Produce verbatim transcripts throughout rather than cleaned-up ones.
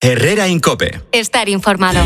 Herrera en COPE. Estar informado.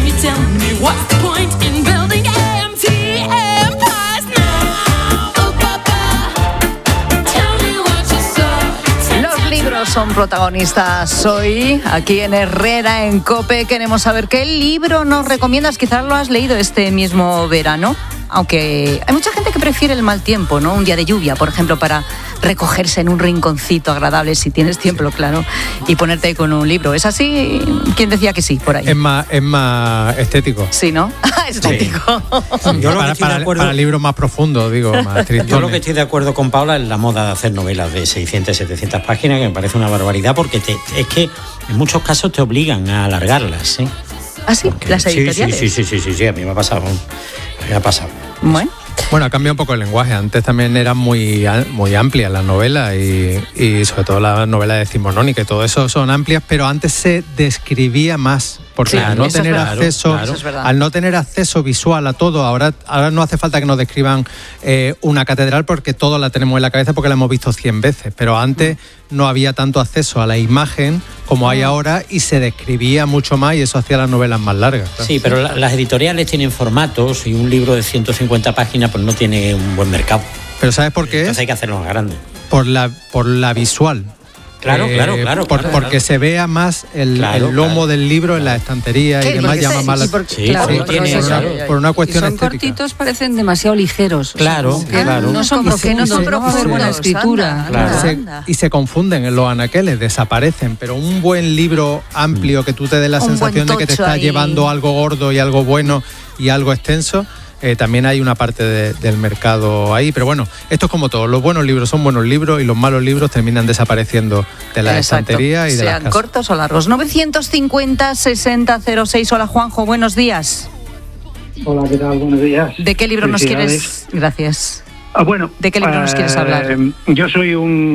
Los libros son protagonistas hoy, aquí en Herrera en COPE. Queremos saber qué libro nos recomiendas. Quizás lo has leído este mismo verano, aunque hay mucha gente que prefiere el mal tiempo, ¿no? Un día de lluvia, por ejemplo, para recogerse en un rinconcito agradable, si tienes tiempo, sí, claro, y ponerte ahí con un libro. ¿Es así? ¿Quién decía que sí, por ahí? Es más, es más estético. Sí, ¿no? Estético. Sí. Yo lo para, que estoy para, de acuerdo, para libros más profundos, digo, más tristones. Yo lo que estoy de acuerdo con Paula es la moda de hacer novelas de seiscientas, setecientas páginas, que me parece una barbaridad, porque te, es que en muchos casos te obligan a alargarlas, ¿eh? ¿Ah, sí? Porque, ¿Las editoriales? Sí, sí, sí, sí, sí, sí, a mí me ha pasado. Me ha pasado. Bueno. Bueno, ha cambiado un poco el lenguaje. Antes también eran muy, muy amplias las novelas y, y sobre todo las novelas decimonónicas y todo eso son amplias, pero antes se describía más. Porque Sí, al no eso tener es acceso, claro, eso es al no tener acceso visual a todo, ahora, ahora no hace falta que nos describan eh, una catedral porque todo la tenemos en la cabeza porque la hemos visto cien veces. Pero antes no había tanto acceso a la imagen como hay ahora y se describía mucho más y eso hacía las novelas más largas. Claro. Sí, pero la, las editoriales tienen formatos y un libro de ciento cincuenta páginas pues no tiene un buen mercado. Pero ¿sabes por qué? Entonces hay que hacerlo más grande. Por la, por la visual. Claro, eh, claro, claro, por, claro. Porque claro. se vea más el, Claro, el lomo claro. del libro en la estantería y demás, llama más la Sí, claro, sí, pero tiene, eso- claro. por una cuestión y son estética. cortitos, parecen demasiado ligeros. Claro, o sea, que claro. No son Como que no profundos, son no va a haber profundos, buena escritura. anda, Claro. anda, Se- anda. y se confunden en los anaqueles, desaparecen, pero un buen libro amplio que tú te des la Un sensación buen de que te tocho está ahí. llevando algo gordo y algo bueno y algo extenso, eh, también hay una parte de- del mercado ahí. Pero bueno, esto es como todo, los buenos libros son buenos libros y los malos libros terminan desapareciendo de la Exacto. estantería y de las Sean casas. cortos o largos. novecientos cincuenta, sesenta, cero seis. Hola, Juanjo, buenos días. Hola, ¿qué tal? Buenos días. ¿De qué libro nos Felicidades. quieres? Gracias. Ah, bueno, ¿De qué libro nos quieres hablar? eh, Yo soy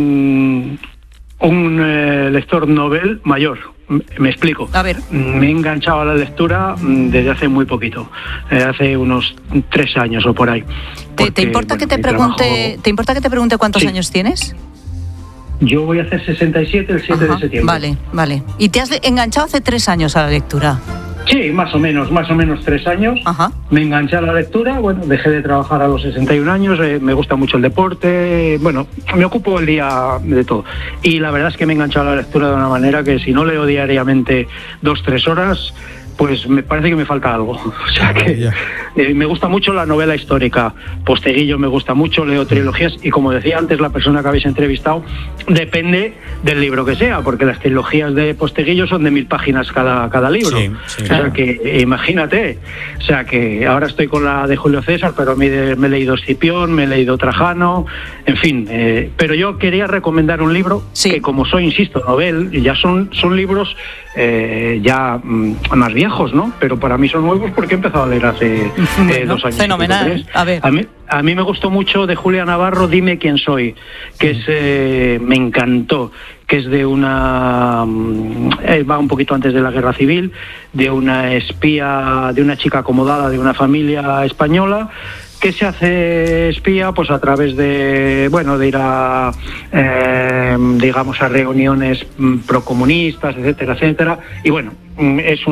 un, un eh, lector novel mayor. M- Me explico. A ver. Me he enganchado a la lectura mm, desde hace muy poquito, eh, hace unos tres años o por ahí. ¿Te, Porque, te importa bueno, que te mi pregunte, trabajo- ¿te importa que te pregunte cuántos Sí. años tienes? Yo voy a hacer sesenta y siete el siete Ajá, de septiembre. Vale, vale. ¿Y te has de- enganchado hace tres años a la lectura? Sí, más o menos, más o menos tres años. Ajá. Me enganché a la lectura, bueno, dejé de trabajar a los sesenta y un años, eh, me gusta mucho el deporte, bueno, me ocupo el día de todo. Y la verdad es que me he enganchado a la lectura de una manera que si no leo diariamente dos, tres horas, pues me parece que me falta algo. O sea que eh, me gusta mucho la novela histórica. Posteguillo me gusta mucho, leo trilogías y como decía antes la persona que habéis entrevistado, depende del libro que sea, porque las trilogías de Posteguillo son de mil páginas cada, cada libro. Sí, sí. O sea que eh, imagínate, o sea que ahora estoy con la de Julio César, pero me, me he leído Escipión, me he leído Trajano, en fin. Eh, pero yo quería recomendar un libro Sí. que como soy, insisto, novel, ya son, son libros eh, ya mm, más viejos, ¿no? Pero para mí son nuevos porque he empezado a leer hace eh, Bueno, dos años. fenomenal. tres. A ver. A mí, a mí me gustó mucho de Julia Navarro, Dime quién soy, que es, eh, me encantó, que es de una, mm, eh, va un poquito antes de la Guerra Civil, de una espía, de una chica acomodada de una familia española, que se hace espía pues a través de, bueno, de ir a, eh, digamos, a reuniones mm, procomunistas, etcétera, etcétera, y bueno, mm, es un